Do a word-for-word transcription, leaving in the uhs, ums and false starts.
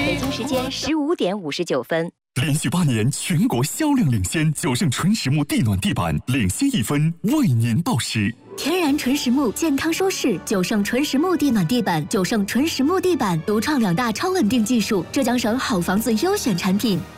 北京时间十五点五十九分。 连续八年全国销量领先，九盛纯实木地暖地板领先一分，为您报时。 天然纯实木，健康舒适。九盛纯实木地暖地板，九盛纯实木地板独创两大超稳定技术，浙江省好房子优选产品。